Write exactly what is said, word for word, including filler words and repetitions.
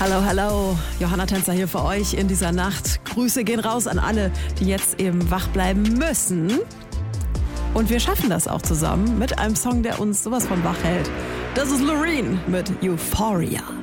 Hallo, hallo. Johanna Tänzer hier für euch in dieser Nacht. Grüße gehen raus an alle, die jetzt eben wach bleiben müssen. Und wir schaffen das auch zusammen mit einem Song, der uns sowas von wach hält. Das ist Loreen mit Euphoria.